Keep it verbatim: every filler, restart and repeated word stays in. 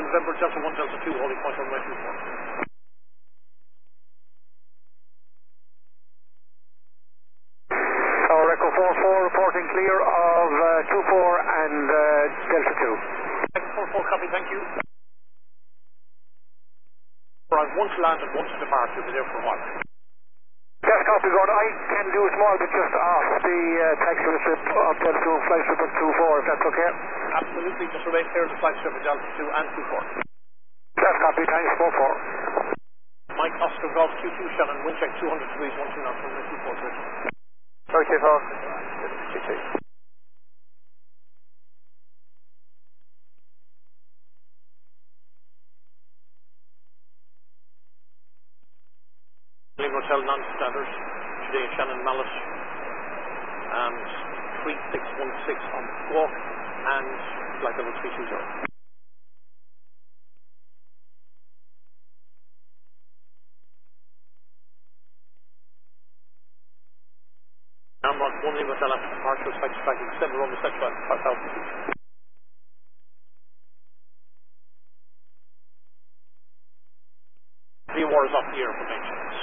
November, Delta one, Delta two, holding point on runway two four. Tower Echo four four reporting clear of uh, two four and uh, Delta two. Echo four four, copy, thank you. Around one to land and one to depart, you'll be there for a while. Yes, copy, Gordon. I can do a small bit just off the uh, taxi strip of Delta two, flight strip of two four, if that's okay. Absolutely, just remain clear of the flight strip of Delta two and two four. Yes, copy, thanks, four four. Mike Oscar Golf Q two, Shannon, wind check two hundred degrees, one two knots, runway two four, bridge. Sorry, Chief Hawk. G T. Lane Hotel non-standard, today Shannon Mallet, and three six one six on Squawk, and flight level three two zero. Amrock one Lane Hotel after departure, expect tracking seven Roma Central, five thousand feet. The war is off the air for main channels.